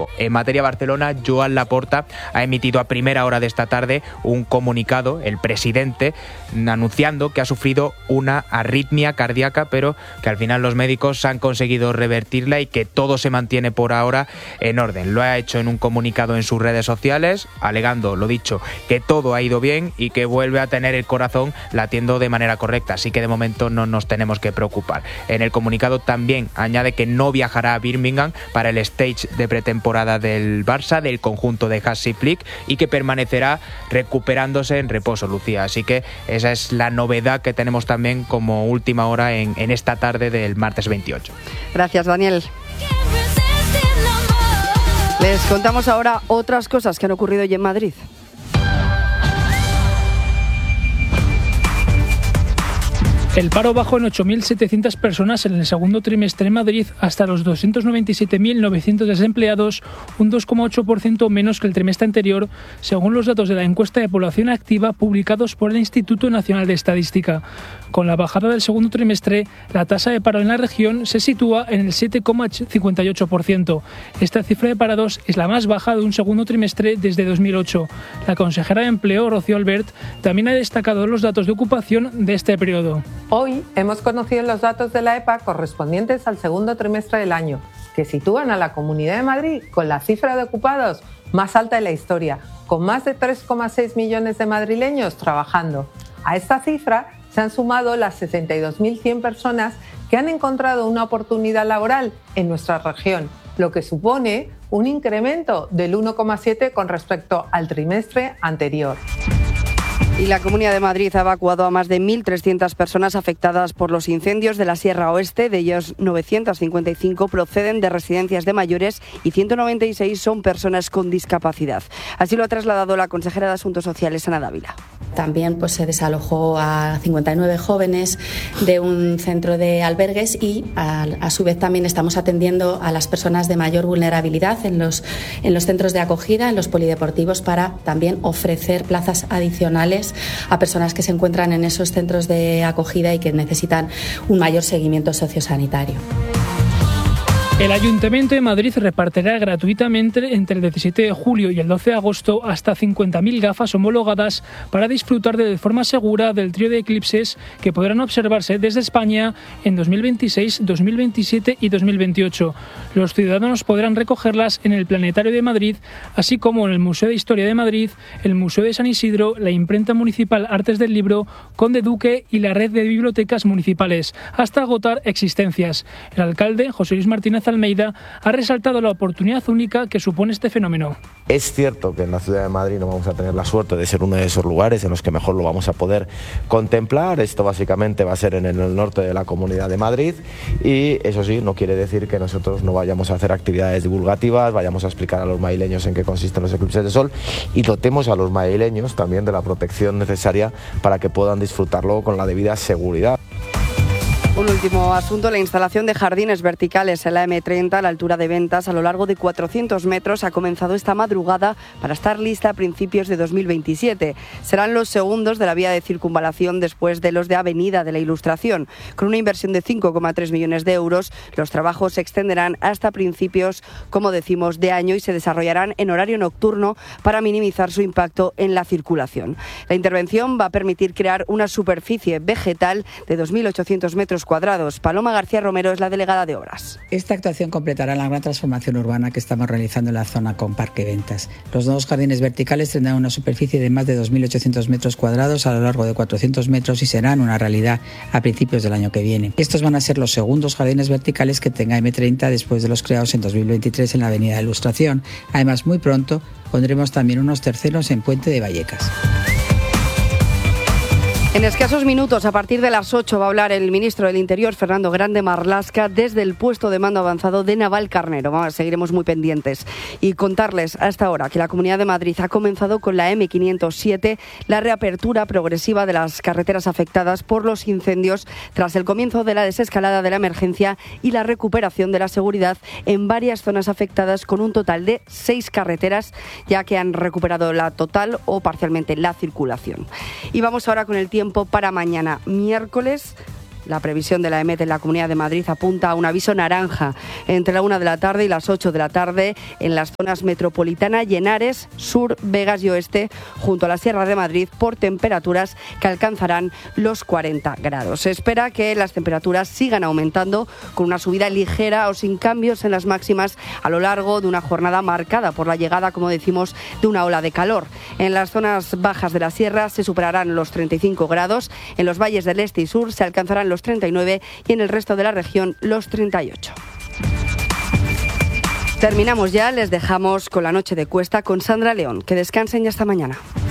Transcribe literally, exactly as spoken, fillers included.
luego, en materia Barcelona, Joan Laporta ha emitido a primera hora de esta tarde un comunicado, el presidente, anunciando que ha sufrido una arritmia cardíaca, pero que al final los médicos han conseguido revertirla y que todo se mantiene por ahora en orden. Lo ha hecho en un comunicado en sus redes sociales, alegando, lo dicho, que todo ha ido bien y que vuelve a tener el corazón latiendo de manera correcta, así que de momento no nos tenemos que preocupar. En el comunicado también añade que no viajará a Birmingham para el stage de pretemporada del Barça, del conjunto de Hansi Flick, y que permanecerá recuperándose en reposo, Lucía. Así que esa es la novedad que tenemos también como última hora en, en esta tarde del martes veintiocho. Gracias, Daniel. Les contamos ahora otras cosas que han ocurrido hoy en Madrid. El paro bajó en ocho mil setecientas personas en el segundo trimestre en Madrid hasta los doscientos noventa y siete mil novecientos desempleados, un dos coma ocho por ciento menos que el trimestre anterior, según los datos de la encuesta de población activa publicados por el Instituto Nacional de Estadística. Con la bajada del segundo trimestre, la tasa de paro en la región se sitúa en el siete coma cincuenta y ocho por ciento. Esta cifra de parados es la más baja de un segundo trimestre desde dos mil ocho. La consejera de Empleo, Rocío Albert, también ha destacado los datos de ocupación de este periodo. Hoy hemos conocido los datos de la E P A correspondientes al segundo trimestre del año, que sitúan a la Comunidad de Madrid con la cifra de ocupados más alta de la historia, con más de tres coma seis millones de madrileños trabajando. A esta cifra se han sumado las sesenta y dos mil cien personas que han encontrado una oportunidad laboral en nuestra región, lo que supone un incremento del uno coma siete por ciento con respecto al trimestre anterior. Y la Comunidad de Madrid ha evacuado a más de mil trescientas personas afectadas por los incendios de la Sierra Oeste. De ellos, novecientas cincuenta y cinco proceden de residencias de mayores y ciento noventa y seis son personas con discapacidad. Así lo ha trasladado la consejera de Asuntos Sociales, Ana Dávila. También pues, se desalojó a cincuenta y nueve jóvenes de un centro de albergues y a, a su vez también estamos atendiendo a las personas de mayor vulnerabilidad en los, en los centros de acogida, en los polideportivos, para también ofrecer plazas adicionales a personas que se encuentran en esos centros de acogida y que necesitan un mayor seguimiento sociosanitario. El Ayuntamiento de Madrid repartirá gratuitamente entre el diecisiete de julio y el doce de agosto hasta cincuenta mil gafas homologadas para disfrutar de forma segura del trío de eclipses que podrán observarse desde España en dos mil veintiséis, dos mil veintisiete y dos mil veintiocho. Los ciudadanos podrán recogerlas en el Planetario de Madrid, así como en el Museo de Historia de Madrid, el Museo de San Isidro, la Imprenta Municipal Artes del Libro, Conde Duque y la red de bibliotecas municipales, hasta agotar existencias. El alcalde, José Luis Martínez Almeida, ha resaltado la oportunidad única que supone este fenómeno. Es cierto que en la ciudad de Madrid no vamos a tener la suerte de ser uno de esos lugares en los que mejor lo vamos a poder contemplar. Esto básicamente va a ser en el norte de la Comunidad de Madrid y eso sí, no quiere decir que nosotros no vayamos a hacer actividades divulgativas, vayamos a explicar a los madrileños en qué consisten los eclipses de sol y dotemos a los madrileños también de la protección necesaria para que puedan disfrutarlo con la debida seguridad. Un último asunto, la instalación de jardines verticales en la eme treinta a la altura de Ventas a lo largo de cuatrocientos metros ha comenzado esta madrugada para estar lista a principios de dos mil veintisiete. Serán los segundos de la vía de circunvalación después de los de Avenida de la Ilustración. Con una inversión de cinco coma tres millones de euros, los trabajos se extenderán hasta principios, como decimos, de año y se desarrollarán en horario nocturno para minimizar su impacto en la circulación. La intervención va a permitir crear una superficie vegetal de dos mil ochocientos metros cuadrados. Paloma García Romero es la delegada de Obras. Esta actuación completará la gran transformación urbana que estamos realizando en la zona con Parque Ventas. Los nuevos jardines verticales tendrán una superficie de más de dos mil ochocientos metros cuadrados a lo largo de cuatrocientos metros y serán una realidad a principios del año que viene. Estos van a ser los segundos jardines verticales que tenga eme treinta después de los creados en dos mil veintitrés en la Avenida de la Ilustración. Además, muy pronto pondremos también unos terceros en Puente de Vallecas. En escasos minutos, a partir de las ocho, va a hablar el ministro del Interior, Fernando Grande Marlaska, desde el puesto de mando avanzado de Navalcarnero. Vamos, seguiremos muy pendientes. Y contarles hasta ahora que la Comunidad de Madrid ha comenzado con la eme quinientos siete la reapertura progresiva de las carreteras afectadas por los incendios tras el comienzo de la desescalada de la emergencia y la recuperación de la seguridad en varias zonas afectadas, con un total de seis carreteras ya que han recuperado la total o parcialmente la circulación. Y vamos ahora con el tiempo para mañana, miércoles. La previsión de la EMET en la Comunidad de Madrid apunta a un aviso naranja entre la una de la tarde y las ocho de la tarde en las zonas metropolitana y Henares, Sur, Vegas y Oeste, junto a la Sierra de Madrid, por temperaturas que alcanzarán los cuarenta grados. Se espera que las temperaturas sigan aumentando con una subida ligera o sin cambios en las máximas a lo largo de una jornada marcada por la llegada, como decimos, de una ola de calor. En las zonas bajas de la sierra se superarán los treinta y cinco grados, en los valles del este y sur se alcanzarán los treinta y nueve y en el resto de la región los treinta y ocho. Terminamos ya, les dejamos con la noche de Cuesta con Sandra León. Que descansen y hasta mañana.